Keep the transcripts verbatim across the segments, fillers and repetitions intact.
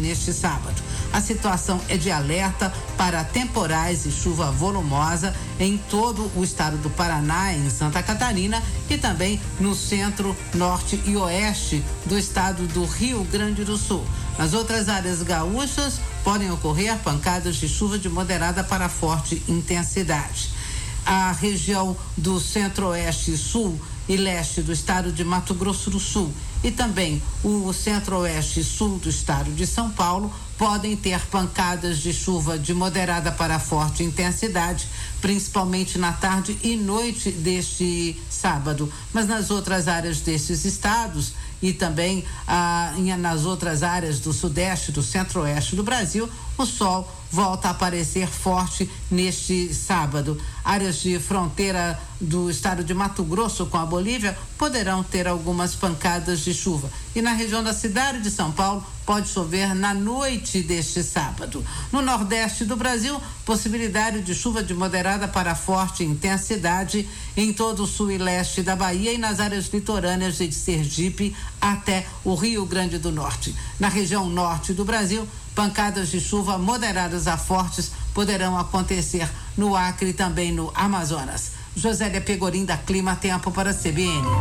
neste sábado. A situação é de alerta para temporais e chuva volumosa em todo o estado do Paraná, em Santa Catarina e também no centro, norte e oeste do estado do Rio Grande do Sul. Nas outras áreas gaúchas podem ocorrer pancadas de chuva de moderada para forte intensidade. A região do centro-oeste, sul e leste do estado de Mato Grosso do Sul e também o centro-oeste e sul do estado de São Paulo podem ter pancadas de chuva de moderada para forte intensidade, principalmente na tarde e noite deste sábado. Mas nas outras áreas destes estados e também ah, em, nas outras áreas do sudeste, do centro-oeste do Brasil, o sol volta a aparecer forte neste sábado. Áreas de fronteira do estado de Mato Grosso com a Bolívia poderão ter algumas pancadas de chuva. E na região da cidade de São Paulo pode chover na noite deste sábado. No nordeste do Brasil, possibilidade de chuva de moderada para forte intensidade em todo o sul e leste da Bahia e nas áreas litorâneas de Sergipe até o Rio Grande do Norte. Na região norte do Brasil, pancadas de chuva moderadas a fortes poderão acontecer no Acre e também no Amazonas. Josélia Pegorim, da Clima Tempo para a C B N.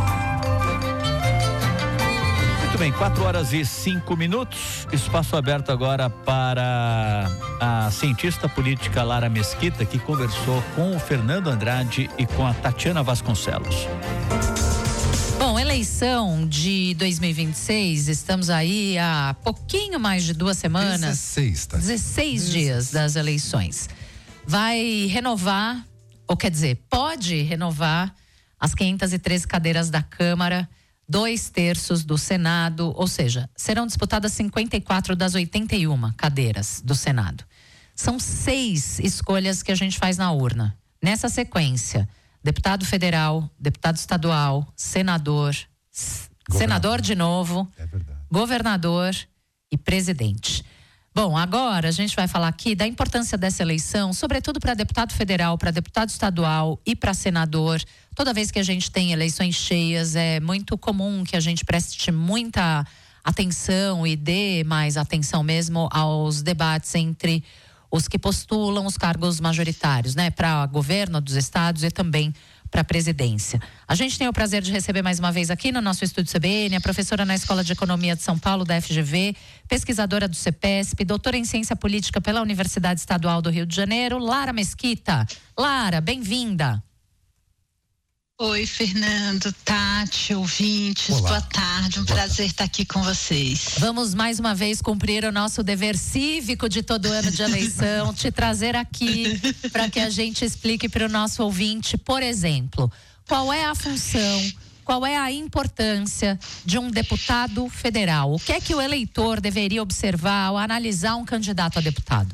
Muito bem, quatro horas e cinco minutos. Espaço aberto agora para a cientista política Lara Mesquita, que conversou com o Fernando Andrade e com a Tatiana Vasconcelos. Bom, eleição de dois mil e vinte e seis, estamos aí há pouquinho mais de duas semanas. dezesseis, tá? dezesseis dias das eleições. Vai renovar, ou quer dizer, pode renovar as quinhentas e treze cadeiras da Câmara, dois terços do Senado, ou seja, serão disputadas cinquenta e quatro das oitenta e uma cadeiras do Senado. São seis escolhas que a gente faz na urna. Nessa sequência, deputado federal, deputado estadual, senador, senador de novo, é verdade, governador e presidente. Bom, agora a gente vai falar aqui da importância dessa eleição, sobretudo para deputado federal, para deputado estadual e para senador. Toda vez que a gente tem eleições cheias, é muito comum que a gente preste muita atenção e dê mais atenção mesmo aos debates entre os que postulam os cargos majoritários, né? Para governo dos estados e também para a presidência. A gente tem o prazer de receber mais uma vez aqui no nosso estúdio C B N a professora na Escola de Economia de São Paulo, da F G V, pesquisadora do CEPESP, doutora em Ciência Política pela Universidade Estadual do Rio de Janeiro, Lara Mesquita. Lara, bem-vinda. Oi, Fernando, Tati, ouvintes, Olá. Boa tarde, um Boa prazer estar aqui com vocês. Vamos mais uma vez cumprir o nosso dever cívico de todo ano de eleição, te trazer aqui para que a gente explique para o nosso ouvinte, por exemplo, qual é a função, qual é a importância de um deputado federal? O que é que o eleitor deveria observar ao analisar um candidato a deputado?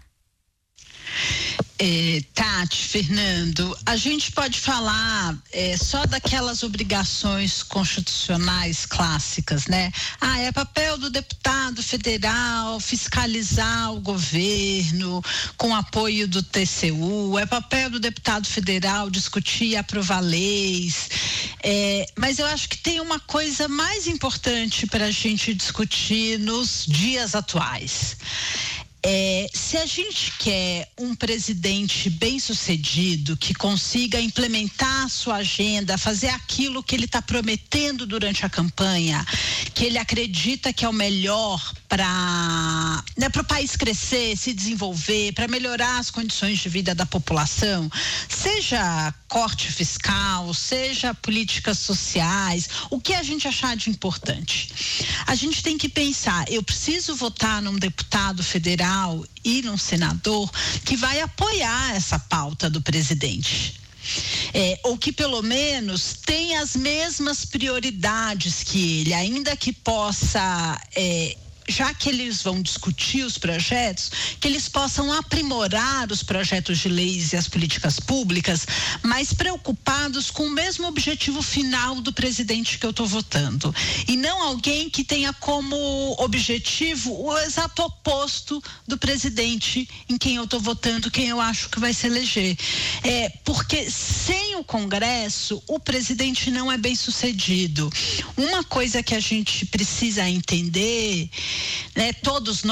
É, Tati, Fernando, a gente pode falar é, só daquelas obrigações constitucionais clássicas, né? Ah, é papel do deputado federal fiscalizar o governo com apoio do T C U, é papel do deputado federal discutir e aprovar leis, é, mas eu acho que tem uma coisa mais importante para a gente discutir nos dias atuais. É, se a gente quer um presidente bem-sucedido, que consiga implementar a sua agenda, fazer aquilo que ele está prometendo durante a campanha, que ele acredita que é o melhor para, né, para o país crescer, se desenvolver, para melhorar as condições de vida da população, seja corte fiscal, seja políticas sociais, o que a gente achar de importante. A gente tem que pensar, eu preciso votar num deputado federal e num senador que vai apoiar essa pauta do presidente. É, ou que pelo menos tem as mesmas prioridades que ele, ainda que possa, é, já que eles vão discutir os projetos, que eles possam aprimorar os projetos de leis e as políticas públicas, mas preocupados com o mesmo objetivo final do presidente que eu estou votando. E não alguém que tenha como objetivo o exato oposto do presidente em quem eu estou votando, quem eu acho que vai se eleger. É, porque sem o Congresso, o presidente não é bem sucedido. Uma coisa que a gente precisa entender, né, todos nós